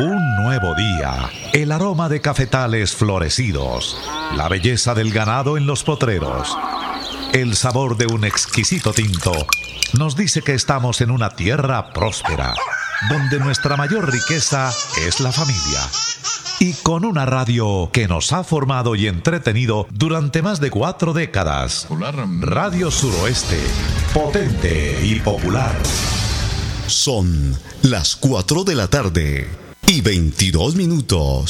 Un nuevo día, el aroma de cafetales florecidos, la belleza del ganado en los potreros, el sabor de un exquisito tinto, nos dice que estamos en una tierra próspera, donde nuestra mayor riqueza es la familia. Y con una radio que nos ha formado y entretenido durante más de 4 décadas. Radio Suroeste, potente y popular. Son las 4 de la tarde y 22 minutos.